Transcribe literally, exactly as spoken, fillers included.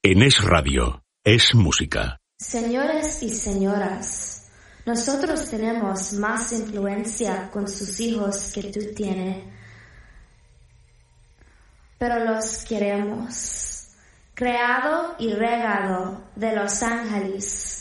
En Es Radio, es música. Señores y señoras, nosotros tenemos más influencia con sus hijos que tú tienes, pero los queremos. Creado y regado de Los Ángeles.